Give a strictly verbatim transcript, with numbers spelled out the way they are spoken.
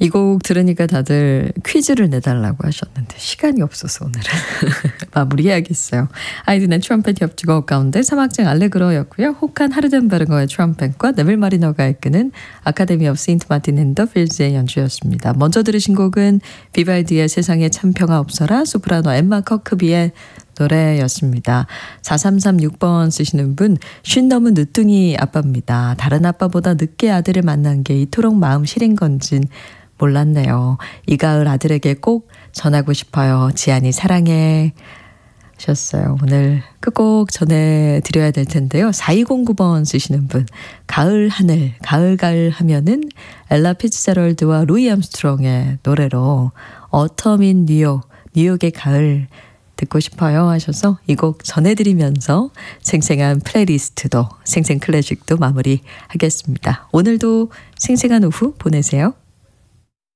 이 곡 들으니까 다들 퀴즈를 내달라고 하셨는데 시간이 없어서 오늘은 마무리해야겠어요. 아이디는 트럼펫 협주곡 가운데 사막장 알레그로였고요. 혹한 하르덴베르거의 트럼펫과 네빌 마리너가 이끄는 아카데미 오브 세인트 마틴 앤 더 필즈의 연주였습니다. 먼저 들으신 곡은 비발디의 세상에 참 평화 없어라, 소프라노 엠마 커크비의 노래였습니다. 사삼삼육 번 쓰시는 분, 쉰 넘은 늦둥이 아빠입니다. 다른 아빠보다 늦게 아들을 만난 게 이토록 마음 시린 건진 몰랐네요. 이 가을 아들에게 꼭 전하고 싶어요. 지안이 사랑해 하셨어요. 오늘 끝곡 전해드려야 될 텐데요. 사이공구 번 쓰시는 분, 가을 하늘, 가을 가을 하면은 엘라 피츠제럴드와 루이 암스트롱의 노래로 어텀인 뉴욕, 뉴욕의 가을 듣고 싶어요 하셔서 이 곡 전해드리면서 생생한 플레이리스트도 생생 클래식도 마무리하겠습니다. 오늘도 생생한 오후 보내세요.